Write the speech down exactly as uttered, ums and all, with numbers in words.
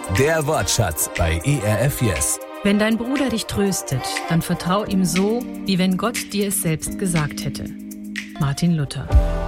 Der Wortschatz bei E R F Yes. Wenn dein Bruder dich tröstet, dann vertrau ihm so, wie wenn Gott dir es selbst gesagt hätte. Martin Luther.